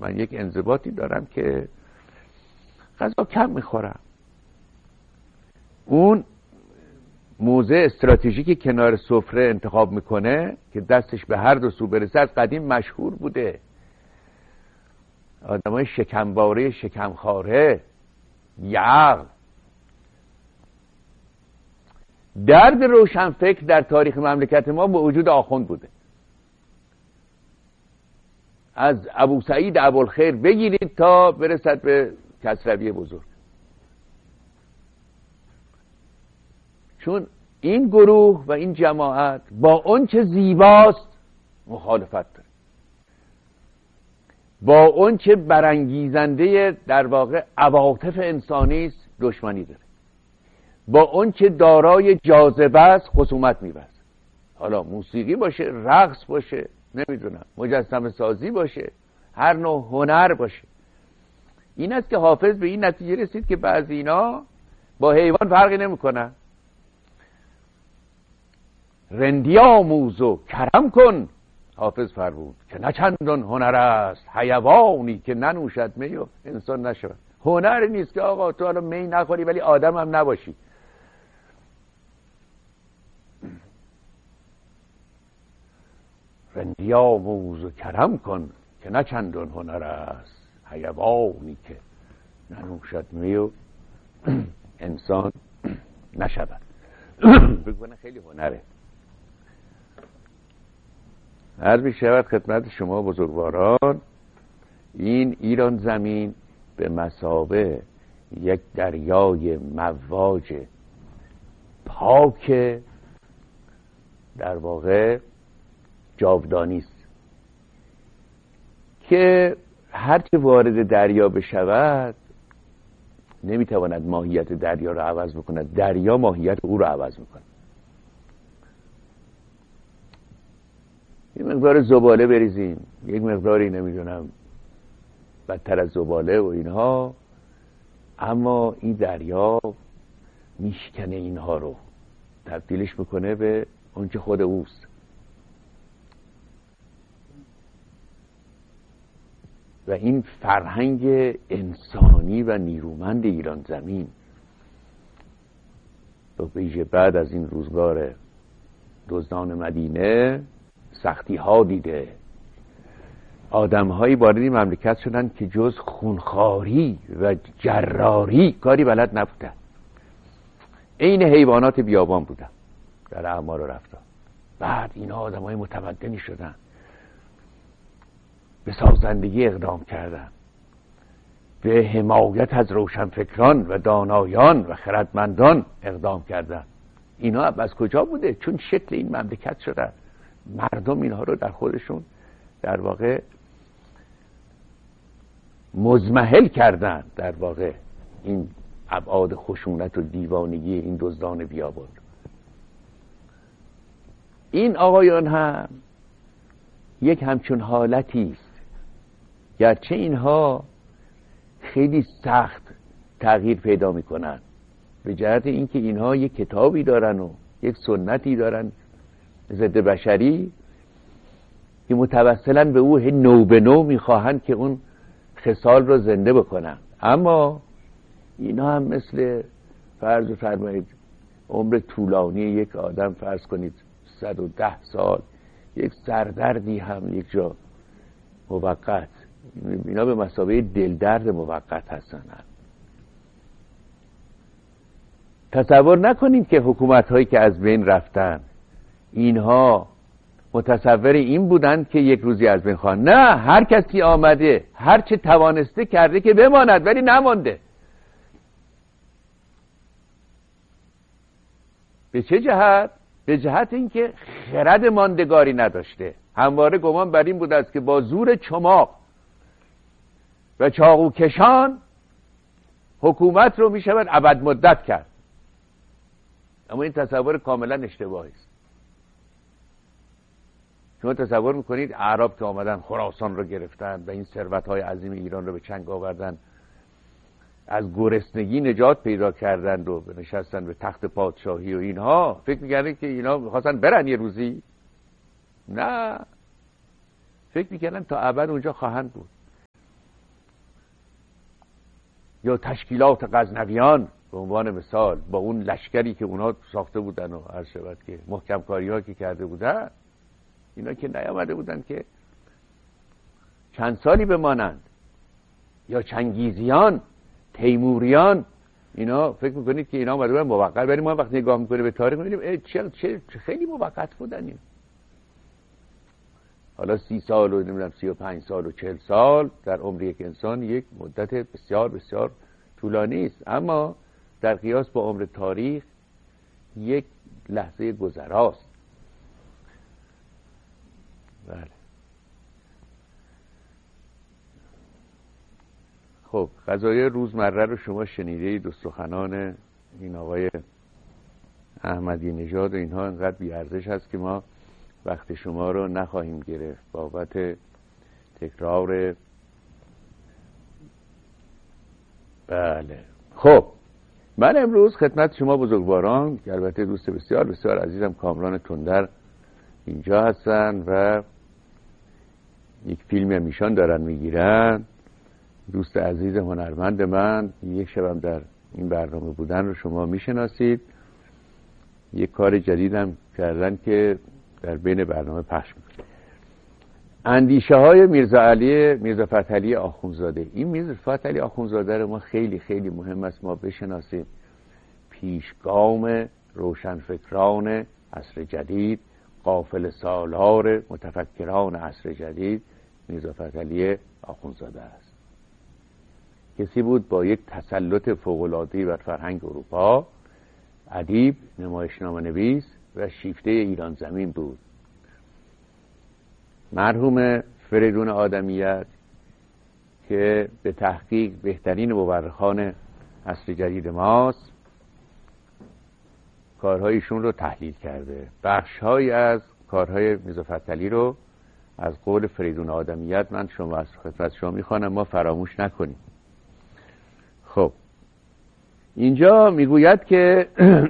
من یک انضباطی دارم که غذا کم میخورم. اون موضع استراتژیکی کنار سفره انتخاب میکنه که دستش به هر دو سو برسه از قدیم مشهور بوده. آدمای شکمباره، شکمخواره، یعق. درد روشنفکر در تاریخ مملکت ما با وجود آخوند بوده. از ابو سعید ابوالخیر بگیرید تا برسد به کسروی بزرگ. چون این گروه و این جماعت با اون چه زیباست مخالفت داره، با اون چه برانگیزنده در واقع عواطف انسانی است دشمنی داره، با اون چه دارای جاذبه است خصومت می‌ورزه. حالا موسیقی باشه، رقص باشه، نمیدونم مجسمه سازی باشه، هر نوع هنر باشه. این است که حافظ به این نتیجه رسید که بعضی اینا با حیوان فرقی نمی‌کنن. رندی آموز و کرم کن، حافظ فرمود، که نه چندان هنر است حیوانی که ننوشد می و انسان نشود. هنر نیست که آقا تو حالا می نخوری ولی آدم هم نباشی. رندی آموز و کرم کن که نه چندان هنر است حیوانی که ننوشد می و انسان نشود. بگونه خیلی هنره. عرض می‌شود خدمت شما بزرگواران، این ایران زمین به مثابه یک دریای مواج پاک در واقع جاودانی است که هرچه وارد دریا بشود نمیتواند ماهیت دریا را عوض بکند، دریا ماهیت او را عوض میکند. یک مقدار زباله بریزیم، یک مقداری نمیدونم بدتر از زباله و اینها، اما این دریا میشکنه اینها رو، تبدیلش میکنه به اون که خود اوست. و این فرهنگ انسانی و نیرومند ایران زمین به ویژه بعد از این روزگار دزدان مدینه سختی ها دیده. آدم هایی وارد این مملکت شدن که جز خونخواری و جراری کاری بلد نبودن. عین حیوانات بیابان بودن در اعمال و رفتار. بعد اینها آدم های متمدنی شدن، به سازندگی اقدام کردن، به حمایت از روشنفکران و دانایان و خردمندان اقدام کردن. اینا از کجا بوده؟ چون شکل این مملکت شدن. مردم اینها رو در خودشون در واقع مزمحل کردن، در واقع این ابعاد خشونت و دیوانگی این دزدان بیابان. این آقایان هم یک همچون حالتی است، گرچه اینها خیلی سخت تغییر پیدا میکنن به جهت اینکه اینها یک کتابی دارن و یک سنتی دارن ضد بشری که متوسلا به او نو به نو میخواهند که اون خصال رو زنده بکنن. اما اینا هم مثل فرض فرمایید عمر طولانی یک آدم، فرض کنید 110 سال، یک سردردی هم یک جا موقت، اینا به مثابه دلدرد موقت هستن. تصور نکنید که حکومت هایی که از بین رفتن اینها متصور این بودند که یک روزی از بین خواهند. نه، هر کسی آمده هر چه توانسته کرده که بماند، ولی نمانده. به چه جهت؟ به جهت اینکه خرد ماندگاری نداشته. همواره گمان بر این بوده است که با زور چماق و چاقو کشان حکومت رو می شود ابد مدت کرد. اما این تصور کاملا اشتباهی است. شما تصور میکنید اعراب که آمدن خراسان رو گرفتن و این ثروت‌های عظیم ایران رو به چنگ آوردن، از گرسنگی نجات پیدا کردند و نشستن به تخت پادشاهی و اینها، فکر می‌کردن که اینا می‌خواستن برن یه روزی؟ نه، فکر می‌کردن تا ابد اونجا خواهند بود. یا تشکیلات غزنویان به عنوان مثال با اون لشکری که اونا ساخته بودن و هر شود که محکم کاری ها که کرده بودن، اینا که نیامده بودن که چند سالی بمانند. یا چنگیزیان، تیموریان، اینا فکر میکنید که اینا آمده بودن موقت؟ ولی ما وقتی نگاه میکنیم به تاریخ میبینیم چه خیلی موقت بودن این. حالا 30 سال و نمیدونم 35 سال و 40 سال در عمر یک انسان یک مدت بسیار بسیار طولانی است، اما در قیاس با عمر تاریخ یک لحظه گذراست. بله. خب قضایای روزمره رو شما شنیدید و سخنان این آقای احمدی نژاد و اینها انقدر بی‌ارزش هست که ما وقت شما رو نخواهیم گرفت بابت تکرار. بله. خب من امروز خدمت شما بزرگواران که البته دوست بسیار بسیار عزیزم کامران تندر اینجا هستن و یک فیلمی هم ایشان دارن میگیرن، دوست عزیز هنرمند من، یک شبم در این برنامه بودن رو شما میشناسید. یک کار جدیدم کردن که در بین برنامه پخش میکنه. اندیشه های میرزا فتحعلی آخوندزاده. این میرزا فتحعلی آخوندزاده رو ما خیلی خیلی مهم است ما بشناسیم. پیشگام روشنفکران عصر جدید، قافله سالار متفکران عصر جدید میرزا فتحعلی آخوندزاده است. کسی بود با یک تسلط فوق‌العاده‌ای بر فرهنگ اروپا، ادیب، نمایشنامه نویس و شیفته ایران زمین بود. مرحوم فریدون آدمیت که به تحقیق بهترین مورخان عصر جدید ماست، کارهایشون رو تحلیل کرده. بخش‌هایی از کارهای میرزا فتحعلی رو از قول فریدون آدمیت من شما از خدمت شما میخوانم، ما فراموش نکنیم. خب اینجا میگوید که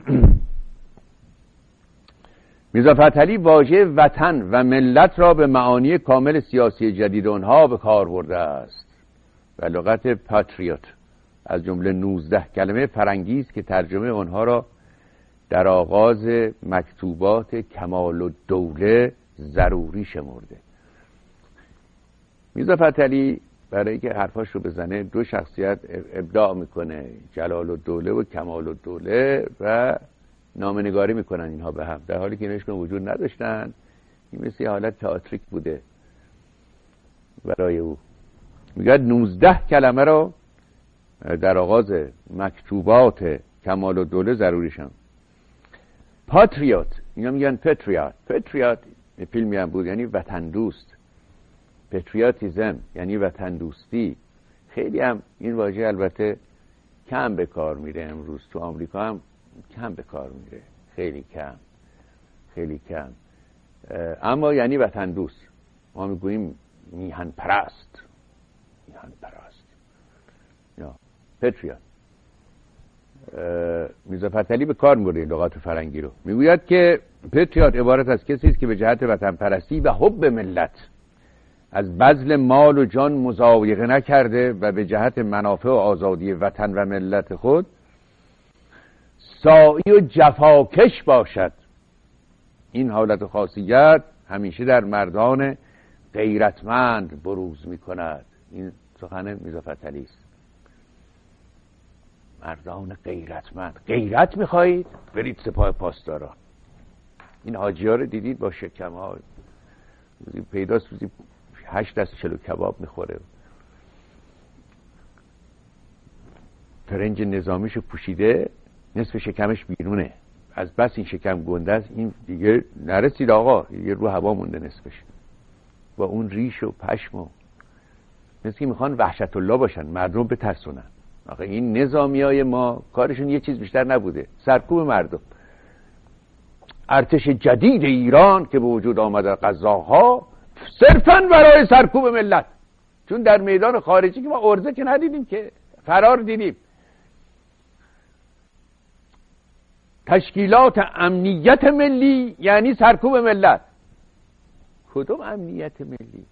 میرزا فتحعلی واژه وطن و ملت را به معانی کامل سیاسی جدید آنها به کار برده است و لغت پاتریوت از جمله 19 کلمه فرنگی است که ترجمه آنها را در آغاز مکتوبات کمال الدوله ضروری شمرده. میرزا فتحعلی برای اینکه حرفاش رو بزنه دو شخصیت ابداع میکنه، جلال الدوله و کمال الدوله، و نامه‌نگاری میکنن اینها به هم، در حالی که اینش وجود نداشتن. این مثل حالت تئاتریک بوده برای او. میگه 19 کلمه رو در آغاز مکتوبات کمال الدوله ضروری شد. پاتریوت، اینا میگن پتریوت فیلمی هم بود، یعنی وطن دوست. پتریاتیزم یعنی وطن دوستی. خیلی هم این واژه البته کم به کار میره امروز، تو آمریکا هم کم به کار میره، خیلی کم، اما یعنی وطن دوست. ما میگوییم میهن پرست یا پتریات. میرزا فتحعلی به کار میبره لغات فرنگی رو. میگوید که پتریات عبارت از کسی است که به جهت وطن پرستی و حب ملت از بذل مال و جان مضایقه نکرده و به جهت منافع و آزادی وطن و ملت خود سعی و جفاکش باشد. این حالت خاصیت همیشه در مردان غیرتمند بروز می کند. این سخن میرزا فتحعلی است. مردان غیرتمند. غیرت میخواهید؟ برید سپاه پاسداران. این حاجی ها رو دیدید با شکم ها پیداست، روزی 8 دست چلو کباب میخوره، فرنج نظامیشو پوشیده، نصف شکمش بیرونه، از بس این شکم گنده است، این دیگه نرسید آقا، یه رو هوا مونده نصفش، با اون ریش و پشم و مثل که میخوان وحشت الله باشن، مردم بترسونن. آقا این نظامیای ما کارشون یه چیز بیشتر نبوده، سرکوب مردم. ارتش جدید ایران که به وجود آمده، قزاق‌ها، صرفاً برای سرکوب ملت. چون در میدان خارجی که ما ارزه که ندیدیم، که فرار دیدیم. تشکیلات امنیت ملی یعنی سرکوب ملت. کدوم امنیت ملی؟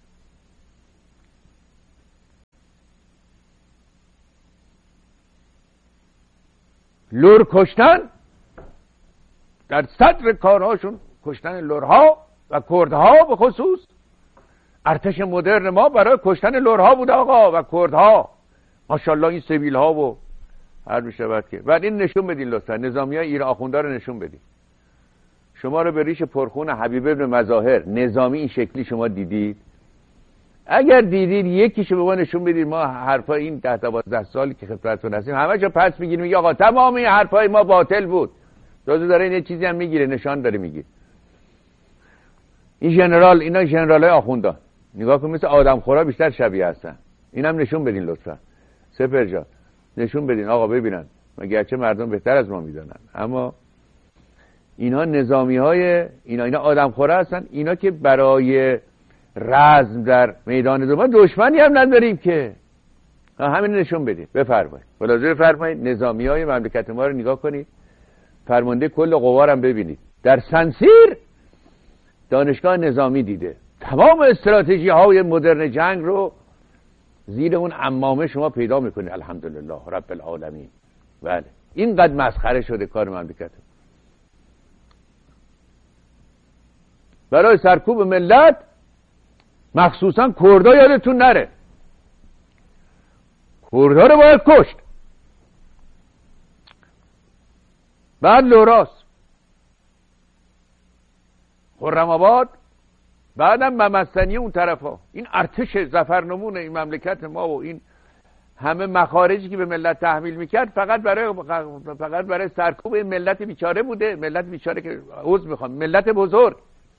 لور کشتن، در صدر کارهاشون کشتن لورها و کردها به خصوص. ارتش مدرن ما برای کشتن لورها بود آقا و کردها. ماشاءالله این سبیل ها و هر میشود که بعد این نشون بدین لطفا، نظامی های ایران آخونده رو نشون بدین. شما رو به ریش پرخون حبیب ابن مظاهر نظامی این شکلی شما دیدید؟ اگر دیدید یکیشو به ما نشون بدید. ما حرفای این 10-12 سالی که خدمتتون هستیم همه جا پس میگیریم، میگه آقا تمام این حرفای ما باطل بود. دوزو داره این یه چیزی هم میگیره، نشان داره میگیره. این ژنرال، اینا ژنرالای آخونده، نگاه کن مثل آدم خورا بیشتر شبیه هستن. اینم نشون بدین لطفا سپر جان، نشون بدین آقا ببینن. گرچه مردم بهتر از ما میدونن اما اینا نظامی های اینا آدم خوره هستن. اینا که برای رزم در میدان دوما دشمنی هم نداریم که. همین نشون بدید. بفرمایید ملاحظه بفرمایید. نظامی های مملکت ما رو نگاه کنید، فرمانده کل قوا رو ببینید. در سنسیر دانشگاه نظامی دیده تمام استراتژی های مدرن جنگ رو زیر اون عمامه شما پیدا میکنید. الحمدلله رب العالمین. بله اینقدر مسخره شده کار مملکت. برای سرکوب ملت مخصوصا کردها یادتون نره، کردها رو باید کشت. بعد لوراس، خرم آباد، بعدم ممسنی اون طرف ها. این ارتش زفرنمون این مملکت ما و این همه مخارجی که به ملت تحمیل میکرد فقط برای سرکوب این ملت بیچاره بوده. ملت بیچاره که عذر میخوام، ملت بزرگ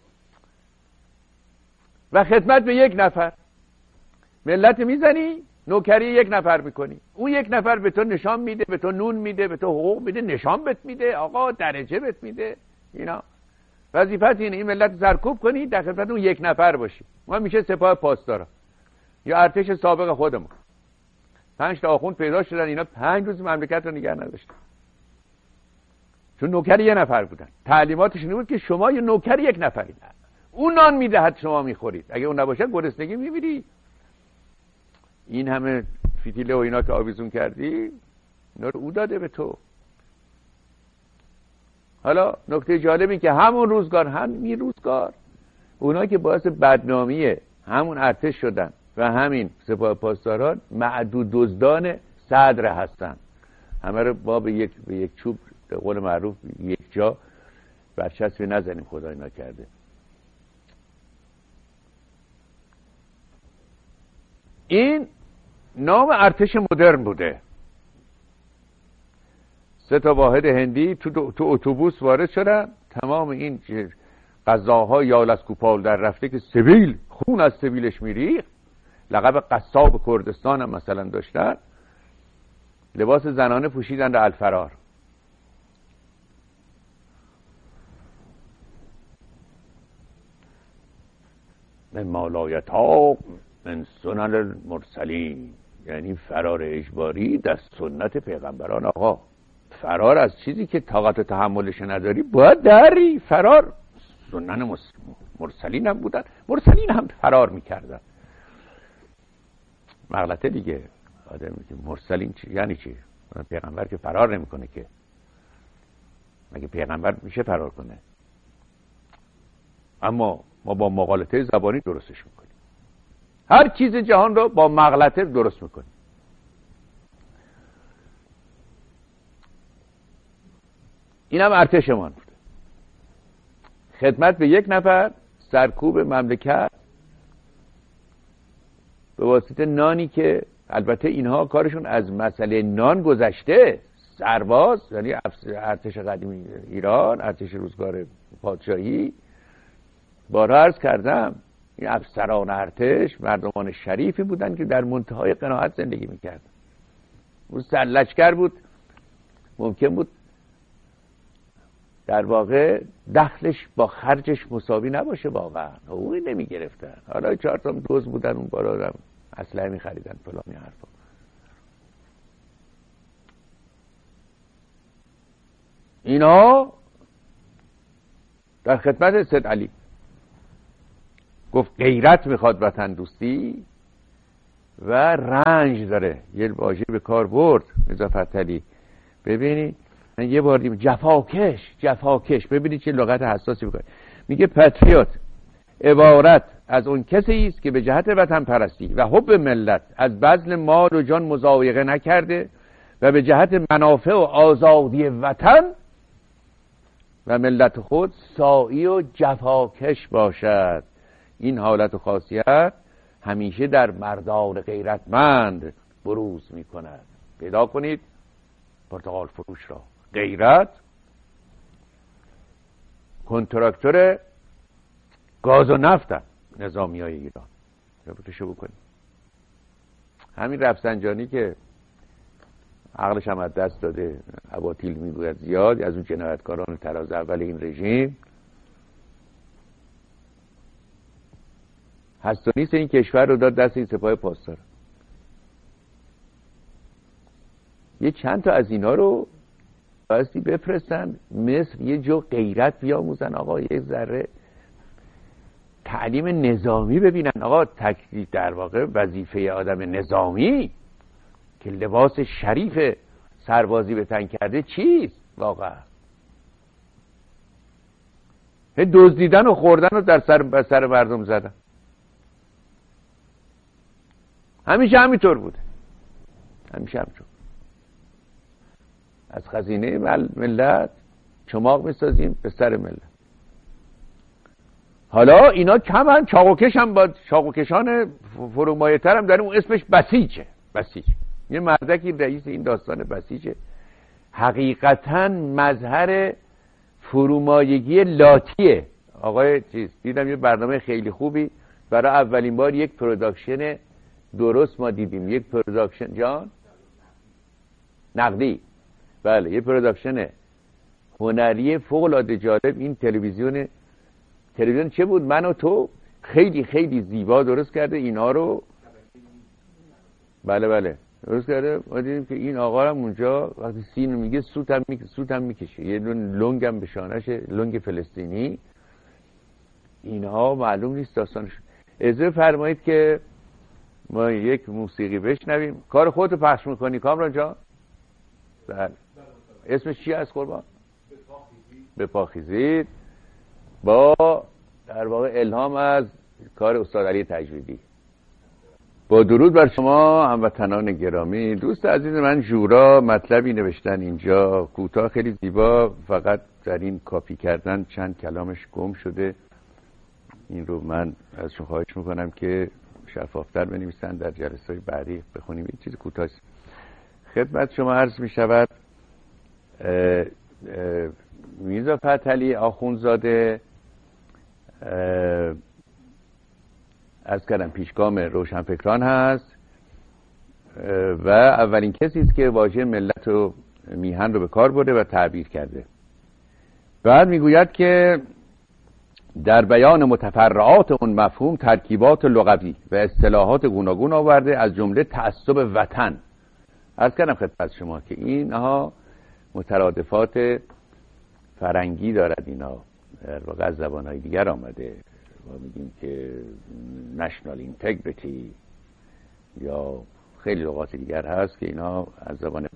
و خدمت به یک نفر. ملت میزنی نوکری یک نفر میکنی، اون یک نفر به تو نشان میده، به تو نون میده، به تو حقوق میده، نشان بهت میده، آقا درجه بهت میده. اینا وظیفت اینه این ملت سرکوب کنی، در خدمت اون یک نفر باشی. ما میشه سپاه پاسدارا یا ارتش سابق خودمون. 5 تا آخوند پیدا شدن، اینا 5 روز مملکت رو نگه نداشتن چون نوکر یه نفر بودن. تعلیماتش این بود که شما یه نوکر یک نفرید، اون نان میدهد شما میخورید، اگه اون نباشه گرسنگی میمیری. این همه فتیله و اینا که آویزون کردی اینا رو او داده به تو. حالا نکته جالبی که همون روزگار اونا که باعث بدنامی همون ارتش شدن و همین سپاه پاسداران معدود دزدان صدر هستن. همه رو با به یک چوب به قول معروف یک جا برچسبی نزنیم، خدای نکرده. این نام ارتش مدرن بوده. 3 تا واحد هندی تو اتوبوس وارد شدن، تمام این غذاها یال از کوپال در رفته که سبیل خون از سبیلش میریخت. لقب قصاب کردستان هم مثلا داشتن. لباس زنانه پوشیدن در الفرار. من مالایت ها من سنن المرسلین، یعنی فرار اجباری در سنت پیغمبران. آقا فرار از چیزی که طاقت و تحملش نداری باید داری. فرار سنن مرسلین هم بودن، مرسلین هم فرار میکردن. مغلطه دیگه آدمی که مرسلین چی؟ یعنی چی؟ پیغمبر که فرار نمیکنه که. مگه پیغمبر میشه فرار کنه؟ اما ما با مغالطه زبانی درستش میکنیم. هر چیز جهان رو با مغلطه درست میکنیم. این هم ارتشمان بود. خدمت به یک نفر، سرکوب مملکت به واسطه نانی که البته اینها کارشون از مسئله نان گذشته. سرباز یعنی ارتش قدیم ایران، ارتش روزگار پادشاهی، بارها عرض کردم این افسران ارتش مردمان شریفی بودن که در منتهای قناعت زندگی میکردن. اون سرلشکر بود، ممکن بود در واقع دخلش با خرجش مساوی نباشه، واقعا حقوقی نمیگرفتن. حالا 4 تا دوز بودن اون بالا اسلحه میخریدن فلانی حرفا. اینا در خدمت سید علی گفت غیرت میخواد وطن دوستی و رنج داره. یه واژه به کار برد میرزا فتحعلی. ببینید من یه بار دیم جفاکش ببینید چه لغت حساسی بکنه. میگه پاتریوت عبارت از اون کسی است که به جهت وطن پرستی و حب ملت از بذل مال و جان مضایقه نکرده و به جهت منافع و آزادی وطن و ملت خود ساعی و جفاکش باشد. این حالت و خاصیت همیشه در مردان غیرتمند بروز می کند. پیدا کنید پرتغال فروش را. غیرت کنتراکتور گاز و نفت نظامی های ایران. ربطشو بکنید. همین رفسنجانی که عقلش هم از دست داده، اباطیل میگوید زیاد، از اون جنایتکاران تراز اول این رژیم، هست و نیست این کشور رو داد دست این سپاه پاسدار. یه چند تا از اینا رو بایستی بفرستن مصر، یه جو غیرت بیاموزن. آقا یه ذره تعلیم نظامی ببینن. آقا تکلیف در واقع وظیفه آدم نظامی که لباس شریف سربازی به تن کرده چیست واقعا؟ دزدیدن و خوردن و در سر مردم زدن. همیشه همینطور بوده. همیشه همینطور. از خزینه ملت چماق میسازیم به سر ملت. حالا اینا کمن، چاقوکش هم با چاقوکشان فرومایه‌تر هم داره، اون اسمش بسیجه. بسیج یه مردکی رئیس این داستان بسیجه. حقیقتا مظهر فرومایگی لاتیه. آقای دیدم یه برنامه خیلی خوبی برای اولین بار یک پروداکشن درست ما دیدیم. یک پروداکشن جان نقدی، بله، یه پروداکشن هنری فوق العاده جالب. این تلویزیون چه بود؟ من و تو خیلی خیلی زیبا درست کرده اینا رو. بله درست کرده. ما دیدیم که این آقا هم اونجا وقتی سین میگه سوتم میکشه، یه دون لنگ هم به شانشه، لنگ فلسطینی. اینها معلوم نیست داستانش. اجازه فرمایید که ما یک موسیقی بشنویم. کار خودتو پخش میکنی کامران جان؟ بله. اسمش چی از قربان؟ به پا خیزید. با در واقع الهام از کار استاد علی تجویدی. با درود بر شما هموطنان گرامی. دوست عزیز من ژورا مطلبی نوشتن اینجا کوتاه، خیلی زیبا، فقط در این کاپی کردن چند کلامش گم شده. این رو من ازشون خواهش میکنم که شفافتر بنویسن، در جلسه‌های بعدی بخونیم. این چیز کوتاه است. خدمت شما عرض میشود میرزا فتحعلی آخوندزاده از کردم پیشگام روشنفکران هست و اولین کسی است که واژه ملت و میهن رو به کار برده و تعبیر کرده. بعد میگوید که در بیان متفرعات اون مفهوم ترکیبات لغوی و اصطلاحات گوناگون آورده، از جمله تعصب وطن. عرض کردم خدمت شما که اینها مترادفات فرنگی دارد. اینا در واقع از زبانهای دیگر آمده. ما میگیم که نشنال اینتگریتی یا خیلی لغات دیگر هست که اینا از زبان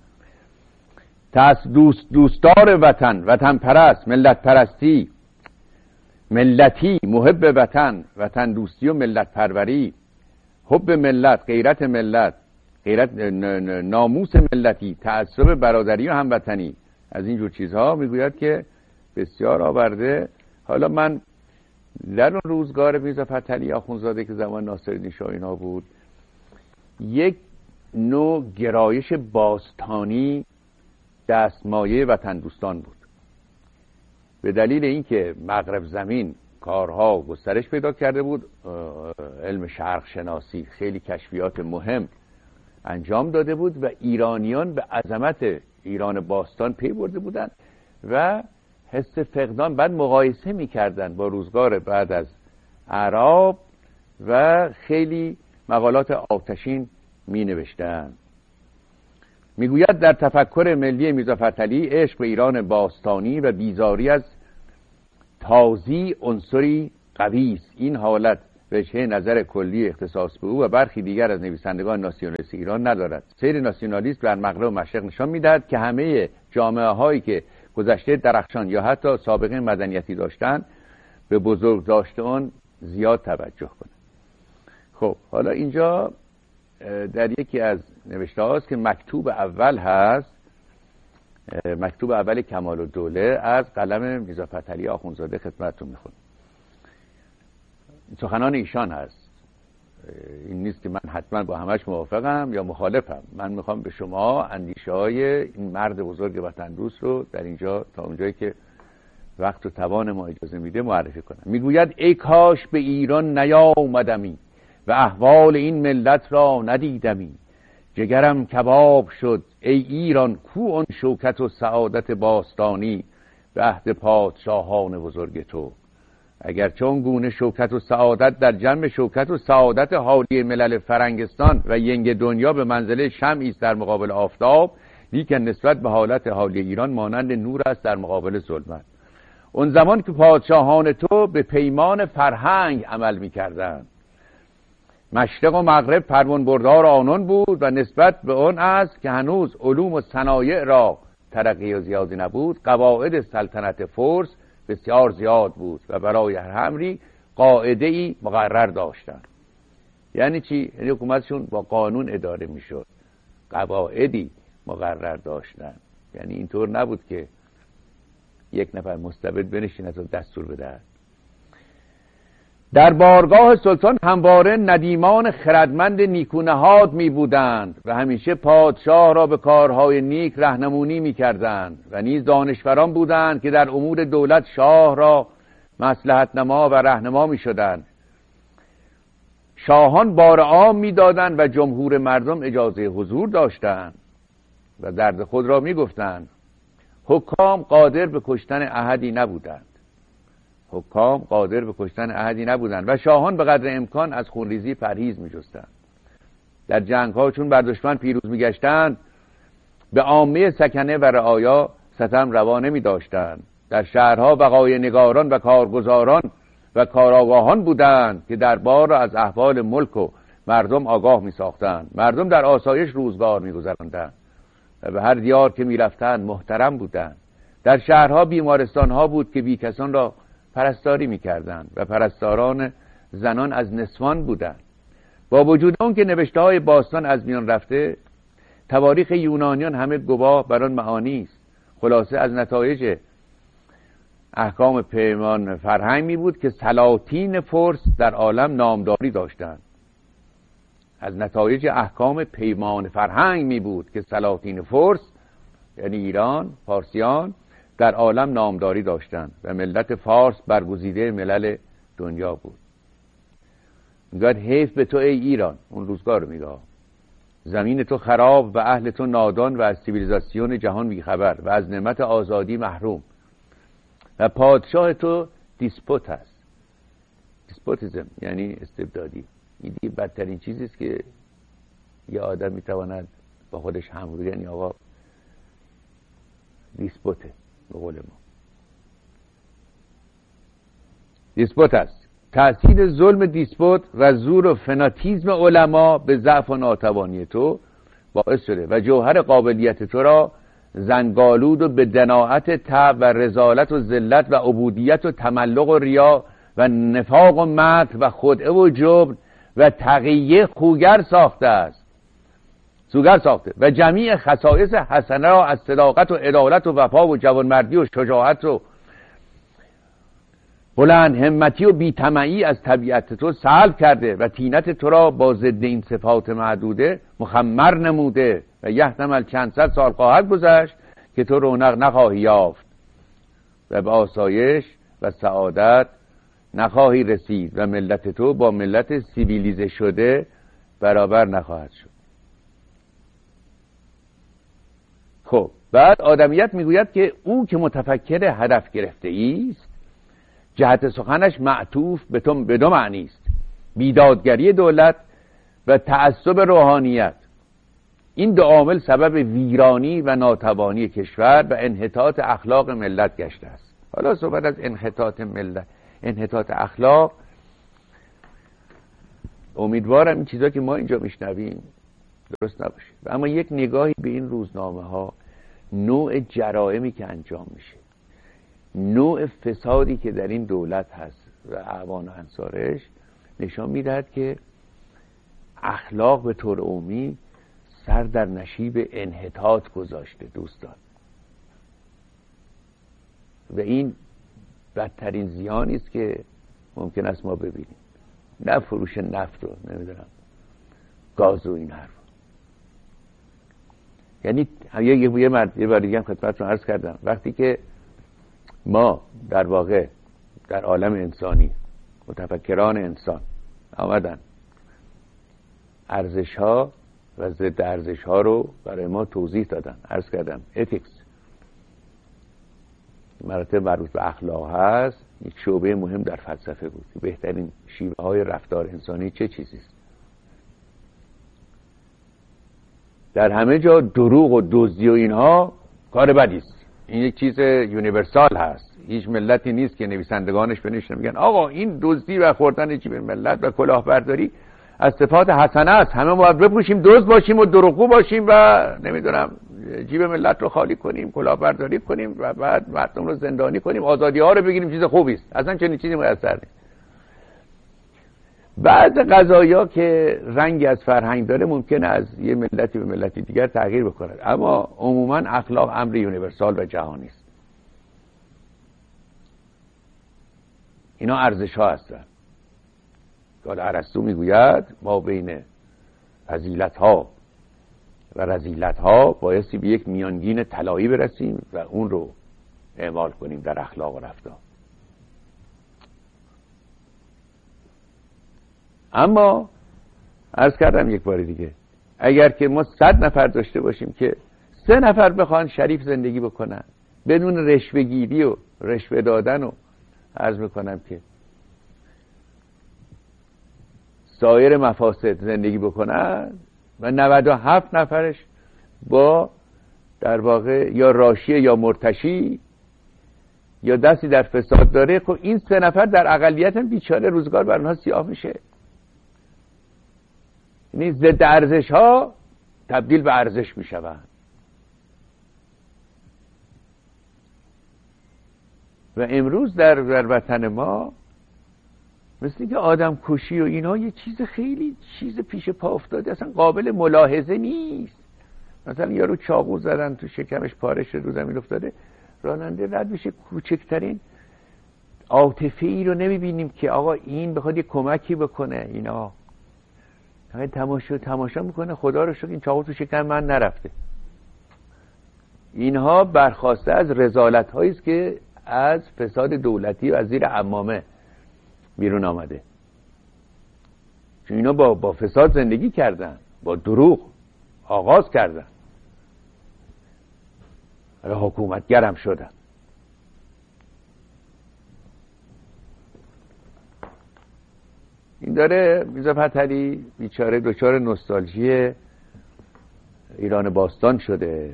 دوستدار وطن، وطن پرست، ملت پرستی، ملتی، محب وطن، وطن دوستی و ملت پروری، حب ملت، غیرت ملت، غیرت ناموس ملتی، تعصب برادری و هموطنی، از اینجور چیزها میگوید که بسیار آورده. حالا من در اون روزگار میرزا فتحعلی آخوندزاده که زمان ناصرالدین شاه اینا بود، یک نوع گرایش باستانی دستمایه وطن دوستان بود. به دلیل اینکه مغرب زمین کارها گسترش پیدا کرده بود، علم شرق شناسی خیلی کشفیات مهم انجام داده بود و ایرانیان به عظمت ایران باستان پی برده بودند و حس فقدان بعد مقایسه می‌کردند با روزگار بعد از اعراب و خیلی مقالات آتشین می‌نوشتند. میگوید در تفکر ملی میرزا فتحعلی عشق به ایران باستانی و بیزاری از تازی عنصری قوی است. این حالت وجهه نظر کلی اختصاص به او و برخی دیگر از نویسندگان ناسیونالیست ایران ندارد. سیر ناسیونالیسم در مغرب و مشرق نشان می‌دهد که همه جامعه هایی که گذشته درخشان یا حتی سابقه مدنیتی داشتند به بزرگ داشته آن زیاد توجه کنند. خب حالا اینجا در یکی از نوشته هاست که مکتوب اول هست، مکتوب اول کمال‌الدوله از قلم میرزا فتحعلی آخوندزاده خدمتتون میخونم. سخنان ایشان هست، این نیست که من حتما با همش موافقم یا مخالفم، من میخوام به شما اندیشه های این مرد بزرگ وطن دوست رو در اینجا تا اونجایی که وقت و توان ما اجازه میده معرفی کنم. میگوید ای کاش به ایران نیامدمی و احوال این ملت را ندیدمی، جگرم کباب شد ای ایران کو آن شوکت و سعادت باستانی به عهد پادشاهان بزرگ تو. اگر چون گونه شوکت و سعادت در جنب شوکت و سعادت حالی ملل فرنگستان و ینگ دنیا به منزله شمعی است در مقابل آفتاب، لیکن نسبت به حالت حالی ایران مانند نور است در مقابل ظلمت. اون زمان که پادشاهان تو به پیمان فرهنگ عمل می‌کردند، مشرق و مغرب فرمان بردار آنان بود و نسبت به آن است که هنوز علوم و صنایع را ترقی و زیادی نبود، قواعد سلطنت فرس بسیار زیاد بود و برای هر امری قاعده‌ای مقرر داشتند. یعنی چی؟ یعنی حکومتشون با قانون اداره میشد، قواعدی مقرر داشتند. یعنی اینطور نبود که یک نفر مستبد بنشیند و دستور بدهد. در بارگاه سلطان همواره ندیمان خردمند نیکونهاد می بودند و همیشه پادشاه را به کارهای نیک راهنمایی می کردند و نیز دانشوران بودند که در امور دولت شاه را مصلحت نما و راهنما می شدند. شاهان بار عام می دادند و جمهور مردم اجازه حضور داشتند و درد خود را می گفتند. حکام قادر به کشتن احدی نبودند. حکام قادر به کشتن احدی نبودند و شاهان به قدر امکان از خونریزی پرهیز می جستند. در جنگ ها چون بر دشمن پیروز می گشتند به عامه سکنه و رعایا ستم روا نمی داشتند. در شهرها وقایع نگاران و کارگزاران و کارآگاهان بودند که دربار را از احوال ملک و مردم آگاه می ساختند. مردم در آسایش روزگار می گذراندند و به هر دیار که می رفتند محترم بودند. در شهرها بیمارستان ها بود که بی کسان را پرستاری می‌کردند و پرستاران زنان از نسوان بودند. با وجود اون که نوشته های باستان از میان رفته، تواریخ یونانیان همه گواه بر آن معانی است. خلاصه از نتایج احکام پیمان فرهنگ می بود که سلاطین فرس در عالم نامداری داشتند. از نتایج احکام پیمان فرهنگ می بود که سلاطین فرس یعنی ایران، پارسیان در عالم نامداری داشتند و ملت فارس برگزیده ملل دنیا بود. میگه حیف به تو ای ایران، اون روزگار رو میگه، زمین تو خراب و اهل تو نادان و از سیویلیزاسیون جهان بیخبر و از نعمت آزادی محروم و پادشاه تو دیسپوت هست. دیسپوتیزم یعنی استبدادی. این بدترین چیزی است که یه آدم میتواند با خودش هم بگه، یعنی آقا دیسپوته. به قول ما دیسپوت است. تأثیر ظلم دیسپوت و زور و فناتیزم علما به ضعف و ناتوانی تو باعث شده و جوهر قابلیت تو را زنگالود و به دناعت طبع و رذالت و ذلت و عبودیت و تملق و ریا و نفاق و مکر و خدعه و جبن و تقیه خوگر ساخته است. سوگر ساخته و جمیع خصائص حسنه را از صداقت و عدالت و وفا و جوانمردی و شجاعت و بلند همتی و بی‌طمعی از طبیعت تو سلب کرده و طینت تو را با ضد این صفات معدوده مخمر نموده و یحتمل چند صد سال خواهد گذشت که تو رونق نخواهی یافت و به آسایش و سعادت نخواهی رسید و ملت تو با ملت سیویلیزه شده برابر نخواهد شد. خب بعد آدمیت میگوید که او که متفکر هدف گرفته است جهت سخنش معطوف به دو معنی است: بیدادگری دولت و تعصب روحانیت. این دو عامل سبب ویرانی و ناتوانی کشور و انحطاط اخلاق ملت گشته است. حالا صحبت از انحطاط اخلاق امیدوارم این چیزا که ما اینجا میشنویم درست نباشه. اما یک نگاهی به این روزنامه ها، نوع جرائمی که انجام میشه، نوع فسادی که در این دولت هست و اعوان و انصارش، نشان میدهد که اخلاق به طور عمومی سر در نشیب انحطاط گذاشته دوستان، و این بدترین زیانی است که ممکن است ما ببینیم. نه فروش نفت رو نمیدونم گاز و این حرف، یعنی یه بار دیگه هم خدمتتون عرض کردم، وقتی که ما در واقع در عالم انسانی متفکران انسان آمدن ارزش ها و ضد ارزش ها رو برای ما توضیح دادن، عرض کردم ethics مراتب مربوط به اخلاق هست، یک شعبه مهم در فلسفه بود. بهترین شیوه های رفتار انسانی چه چیزیست؟ در همه جا دروغ و دزدی و اینها کار بدی است. این یک چیز یونیورسال هست. هیچ ملتی نیست که نویسندگانش بنشینن میگن آقا این دزدی و خوردن جیب ملت و کلاهبرداری از صفات حسنه است، همه باید بپوشیم، دزد باشیم و دروغگو باشیم و نمیدونم جیب ملت رو خالی کنیم، کلاهبرداری کنیم و بعد مردم رو زندانی کنیم، آزادی ها رو بگیریم، چیز خوبی است. اصلا چنین چیزی میسر نیست. بعض قضایا که رنگی از فرهنگ داره ممکنه از یه ملتی به ملتی دیگر تغییر بکنه، اما عموما اخلاق امر یونیورسال و جهانی است. اینا ارزش ها هستن. قال ارسطو میگوید ما بین فضیلت ها و رذیلت ها بایستی به یک میانگین طلایی برسیم و اون رو اعمال کنیم در اخلاق و رفتار. اما عرض کردم یک بار دیگه، اگر که ما 100 نفر داشته باشیم که 3 نفر بخوان شریف زندگی بکنن بدون رشوه گیری و رشوه دادن و عرض میکنم که سایر مفاسد زندگی بکنن و 97 نفرش با در واقع یا راشی یا مرتشی یا دستی در فساد داره، خب این 3 نفر در اقلیت هم بیچاره روزگار بر اونها سیاه میشه. یعنی ضد ارزش ها تبدیل به ارزش میشوند و امروز در وطن ما مثل که آدم کشی و اینا یه چیز خیلی چیز پیش پا افتاده، اصلا قابل ملاحظه نیست. مثلا یارو چاقو زدن تو شکمش پاره شد رو زمین افتاده، راننده رد میشه، کوچکترین عاطفه ای رو نمیبینیم که آقا این بخواد یه کمکی بکنه. اینا همه تماشا میکنه، خدا رو شکر این چاقو تو شکم من نرفته. اینها برخواسته از رذالت هایی است که از فساد دولتی و از زیر عمامه بیرون آمده، چون اینا با فساد زندگی کردن، با دروغ آغاز کردن، حکومتگرم شدن. این داره میرزا فتحعلی بیچاره دچار نوستالژی ایران باستان شده.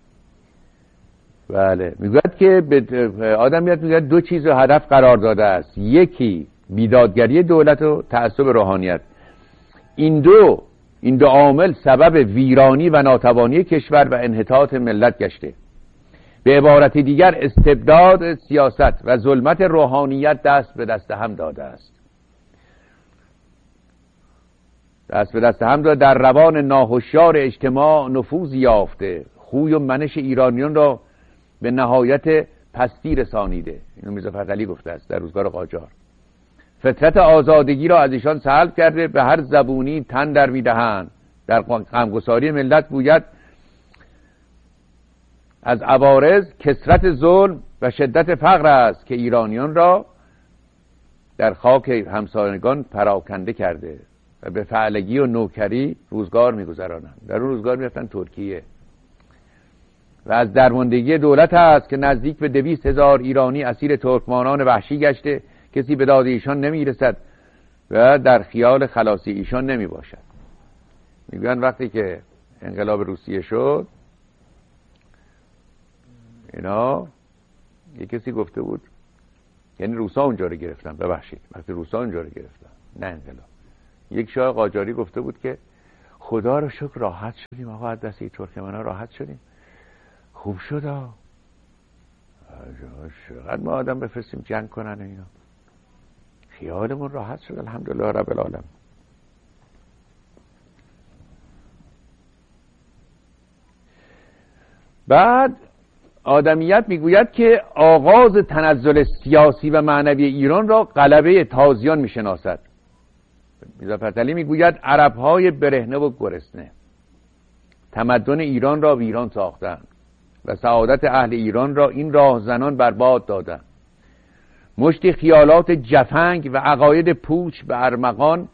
بله، میگوید که آدم میگوید 2 چیز رو هدف قرار داده است، یکی بیدادگری دولت و تعصب روحانیت. این دو عامل سبب ویرانی و ناتوانی کشور و انحطاط ملت گشته. به عبارت دیگر استبداد سیاست و ظلمت روحانیت دست به دست هم داده است. دست به دست هم داده، در روان ناهشیار اجتماع نفوذ یافته، خوی و منش ایرانیان را به نهایت پستی رسانیده. اینو میرزا فتحعلی گفته است در روزگار قاجار. فطرت آزادگی را از ایشان سلب کرده، به هر زبونی تن در میدهند. در غمگساری ملت گوید از عوارض کثرت ظلم و شدت فقر است که ایرانیان را در خاک همسایگان پراکنده کرده و به فعلگی و نوکری روزگار میگذرانند. در اون روزگار میرفتن ترکیه. و از درماندگی دولت است که نزدیک به 200,000 ایرانی اسیر ترکمانان وحشی گشته، کسی به داد ایشان نمیرسد و در خیال خلاصی ایشان نمی باشد. میگن وقتی که انقلاب روسیه شد، اینا یک کسی گفته بود، یعنی روسا اونجا رو گرفتن، ببخشید وقتی روسا اونجا رو گرفتن، نه انقلاب، یک شاه قاجاری گفته بود که خدا رو شکر راحت شدیم آقا، از دست این ترکمن‌ها راحت شدیم، خوب شد آقا، چقدر ما آدم بفرستیم جنگ کنن اینا، خیالمون راحت شد الحمدلله رب العالمین. بعد آدمیت میگوید که آغاز تنزل سیاسی و معنوی ایران را غلبه تازیان میشناسد. میرزا فتحعلی میگوید عربهای برهنه و گرسنه تمدن ایران را ویران ساختند و سعادت اهل ایران را این راهزنان برباد دادند. مشتی خیالات جفنگ و عقاید پوچ به ارمغان،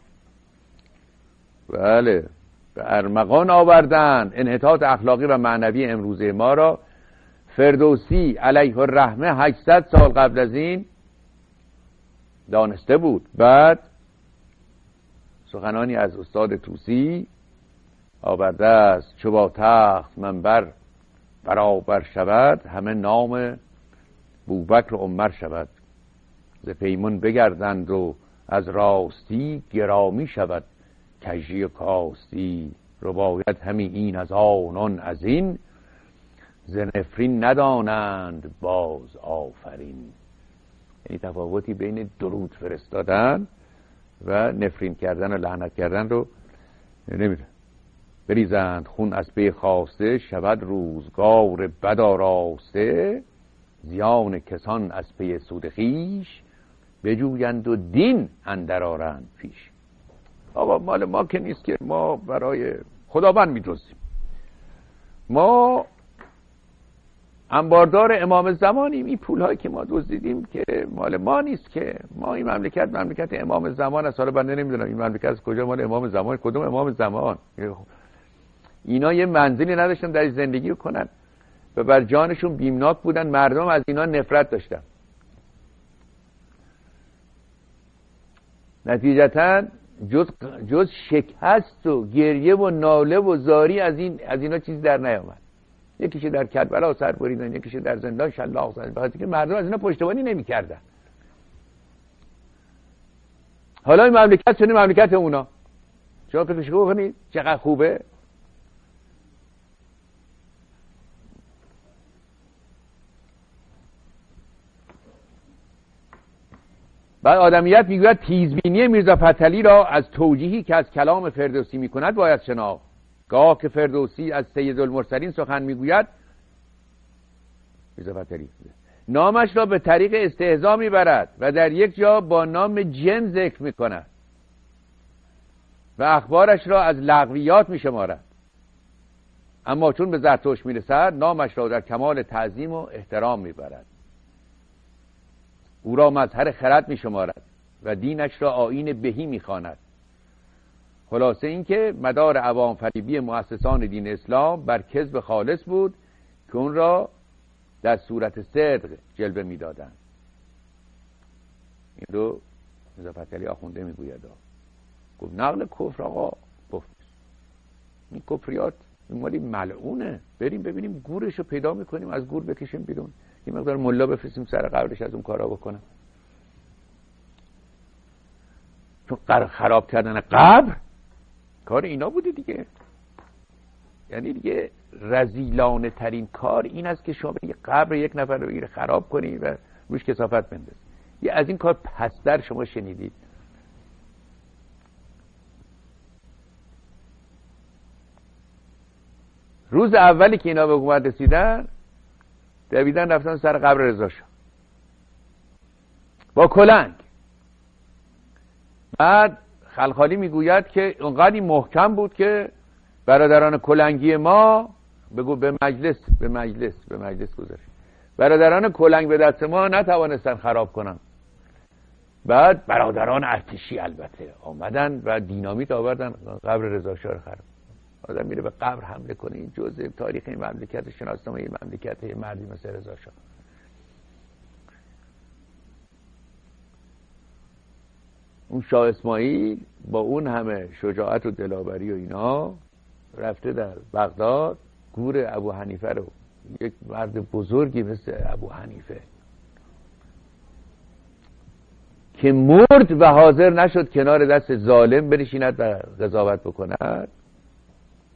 بله، به ارمغان آوردند. انحطاط اخلاقی و معنوی امروزه ما را فردوسی علیه الرحمه 800 سال قبل از این دانسته بود. بعد سخنانی از استاد طوسی آورده است: چو با تخت منبر برابر شود، همه نام بوبکر و عمر شود. ز پیمان بگردند و از راستی گرامی شود. کژی و کاستی رباید همی این از آنان از این، ز نفرین ندانند باز آفرین. یعنی تفاوتی بین درود فرستادن و نفرین کردن و لعنت کردن رو نمیدونم. بریزند خون از پی خواسته، شود روزگار بد آراسته. زیان کسان از پی سود خویش، بجویند و دین اندر آرند پیش. آقا مال ما که نیست که ما برای خداوند می‌دزدیم. ما انباردار امام زمانیم. این پول‌هایی که ما دزدیدیم که مال ما نیست که. ما این مملکت امام زمان است. حالا بنده نمیدونم این مملکت از کجا مال امام زمان، کدوم امام زمان. اینا یه منزلی نداشتن در زندگی کنن و بر جانشون بیمناک بودن. مردم از اینا نفرت داشتن. نتیجتاً جز شکست و گریه و ناله و زاری از اینا چیزی در نیامد. یکیش در کربلا سر بریدن، یکیش در زندان شلاق زدن، بخاطر که مردم از اینا پشتیبانی نمی‌کردن. حالا این مملکت شده مملکت اونا. شما فکرش کنید چقدر خوبه. بعد آدمیت میگوید تیزبینی میرزا فتحعلی را از توجیهی که از کلام فردوسی میکند باید شناخت. گاه که فردوسی از سیدالمرسلین سخن میگوید، میرزا فتحعلی نامش را به طریق استهزا میبرد و در یک جا با نام جن ذکر میکند و اخبارش را از لغویات میشمارد. اما چون به زرتشت میرسد نامش را در کمال تعظیم و احترام میبرد. او را مظهر خرد میشمارد و دینش را آیین بهی میخواند. خلاصه این که مدار عوام فریبی مؤسسان دین اسلام بر کذب خالص بود که اون را در صورت صدق جلوه میدادند. این رو میرزا فتحعلی آخونده میگوید. گفت نقل کفر آقا گفت این کفریات مالی ملعونه. بریم ببینیم گورش رو پیدا میکنیم، از گور بکشیم بیرون، یه مقدار ملا بفرستیم سر قبرش از اون کارا بکنم. چون خراب کردن قبر کار اینا بوده دیگه. یعنی دیگه رذیلانه ترین کار این است که شما یه قبر یک نفر رو بگیره خراب کنی و روش کثافت بندازی. یه از این کار پستر شما شنیدید؟ روز اولی که اینا به حکومت رسیدن دویدن رفتن سر قبر رضا شاه با کلنگ. بعد خلخالی میگوید که اونقدر محکم بود که برادران کلنگی ما به مجلس گذاشت. برادران کلنگ به دست ما نتوانستن خراب کنن. بعد برادران ارتشی البته آمدن و دینامیت آوردن قبر رضا شاه رو خراب. آدم میره به قبر حمله کنه. این جزء تاریخ این مملکت، شناسنامه این مملکت، یه مردی مثل رضا شاه. اون شاه اسماعیل با اون همه شجاعت و دلاوری و اینا رفته در بغداد گور ابو حنیفه رو، یک مرد بزرگی مثل ابو حنیفه که مرد و حاضر نشد کنار دست ظالم بنشیند و قضاوت بکند،